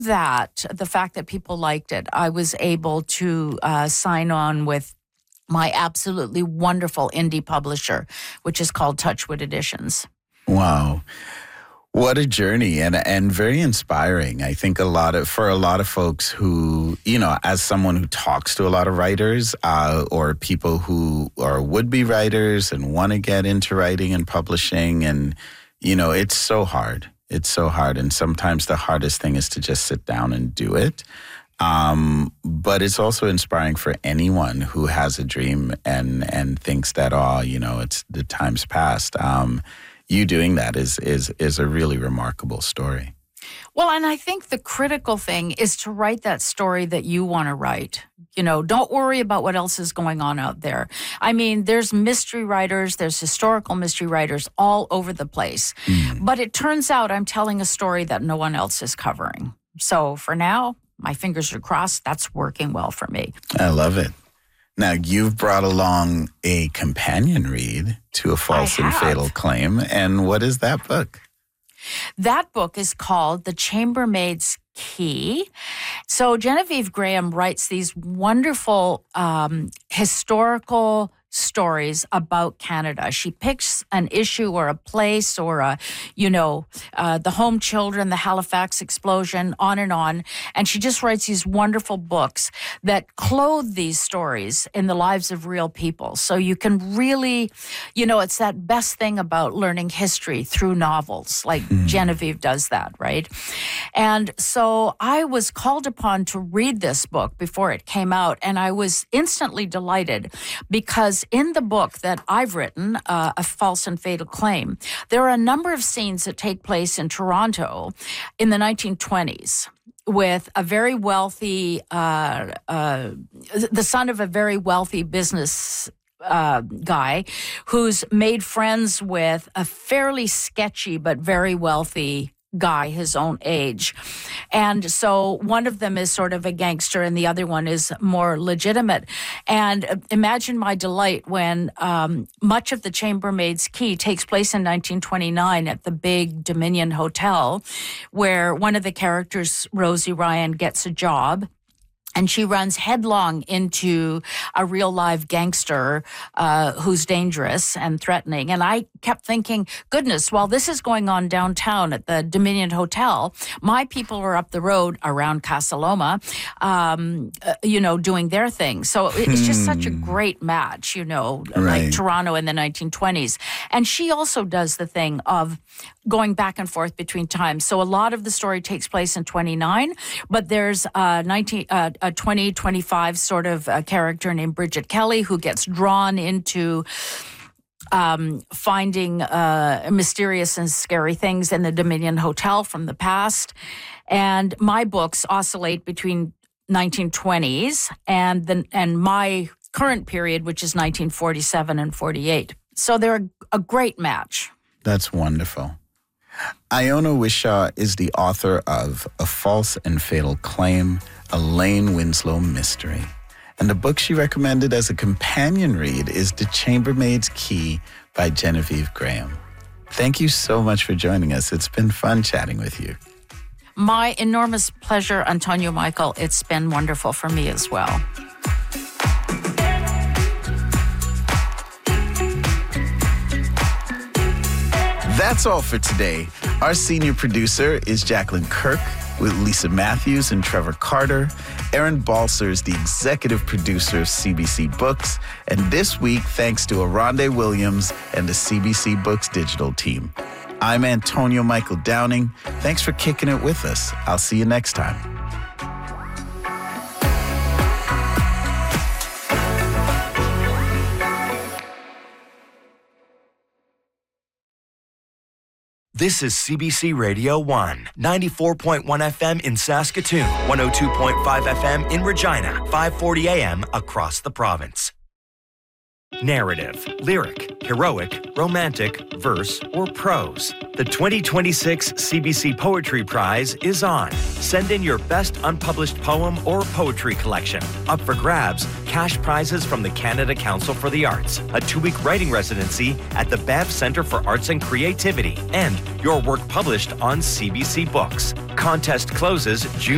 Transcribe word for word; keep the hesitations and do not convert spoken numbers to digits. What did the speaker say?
that, the fact that people liked it, I was able to uh, sign on with my absolutely wonderful indie publisher, which is called Touchwood Editions. Wow. What a journey, and and very inspiring. I think a lot of for a lot of folks who, you know, as someone who talks to a lot of writers uh, or people who are would-be writers and want to get into writing and publishing, and, you know, it's so hard. It's so hard. And sometimes the hardest thing is to just sit down and do it. Um, but it's also inspiring for anyone who has a dream and and thinks that, oh, you know, it's the time's past. Um, you doing that is is is a really remarkable story. Well, and I think the critical thing is to write that story that you want to write. You know, don't worry about what else is going on out there. I mean, there's mystery writers, there's historical mystery writers all over the place. Mm. But it turns out I'm telling a story that no one else is covering. So for now, my fingers are crossed. That's working well for me. I love it. Now, you've brought along a companion read to A False and Fatal Claim. And what is that book? That book is called The Chambermaid's Key. So Genevieve Graham writes these wonderful um, historical stories about Canada. She picks an issue or a place or a, you know, uh, the Home Children, the Halifax explosion, on and on. And she just writes these wonderful books that clothe these stories in the lives of real people. So you can really, you know, it's that best thing about learning history through novels, like mm. Genevieve does that, right? And so I was called upon to read this book before it came out, and I was instantly delighted because in the book that I've written, uh, A False and Fatal Claim, there are a number of scenes that take place in Toronto in the nineteen twenties with a very wealthy, uh, uh, the son of a very wealthy business uh, guy who's made friends with a fairly sketchy but very wealthy guy his own age. And so one of them is sort of a gangster and the other one is more legitimate. And imagine my delight when um, much of The Chambermaid's Key takes place in nineteen twenty-nine at the big Dominion Hotel, where one of the characters, Rosie Ryan, gets a job. And she runs headlong into a real live gangster uh, who's dangerous and threatening. And I kept thinking, goodness, while this is going on downtown at the Dominion Hotel, my people are up the road around Casa Loma, um, uh, you know, doing their thing. So it's just such a great match, you know, right. like Toronto in the nineteen twenties. And she also does the thing of going back and forth between times. So a lot of the story takes place in twenty-nine, but there's uh, nineteen, uh, a twenty twenty-five sort of a character named Bridget Kelly who gets drawn into um, finding uh, mysterious and scary things in the Dominion Hotel from the past. And my books oscillate between nineteen twenties and the, and my current period, which is nineteen forty-seven and forty-eight. So they're a, a great match. That's wonderful. Iona Wishaw is the author of A False and Fatal Claim, a Lane Winslow mystery. And the book she recommended as a companion read is The Chambermaid's Key by Genevieve Graham. Thank you so much for joining us. It's been fun chatting with you. My enormous pleasure, Antonio Michael. It's been wonderful for me as well. That's all for today. Our senior producer is Jacqueline Kirk with Lisa Matthews and Trevor Carter. Aaron Balser is the executive producer of C B C Books. And this week, thanks to Aronde Williams and the C B C Books digital team. I'm Antonio Michael Downing. Thanks for kicking it with us. I'll see you next time. This is C B C Radio one, ninety-four point one F M in Saskatoon, one oh two point five F M in Regina, five forty A M across the province. Narrative, lyric, heroic, romantic, verse, or prose. The twenty twenty-six C B C Poetry Prize is on. Send in your best unpublished poem or poetry collection. Up for grabs, cash prizes from the Canada Council for the Arts, a two-week writing residency at the Bev Centre for Arts and Creativity, and your work published on C B C Books. Contest closes June